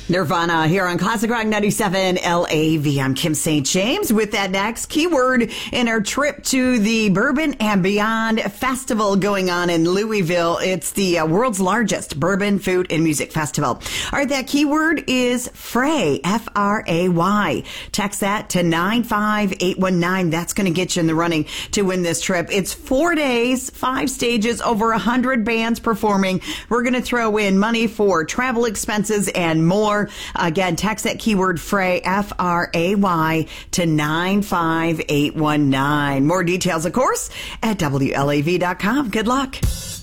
Nirvana here on Classic Rock 97 LAV. I'm Kim St. James with that next keyword in our trip to the Bourbon and Beyond Festival going on in Louisville. It's the world's largest bourbon, food, and music festival. All right, that keyword is Fray, F-R-A-Y. Text that to 95819. That's going to get you in the running to win this trip. It's 4 days, 5 stages, over 100 bands performing. We're going to throw in money for travel expenses and more. Again, text that keyword Fray, F-R-A-Y, to 95819. More details, of course, at WLAV.com. Good luck.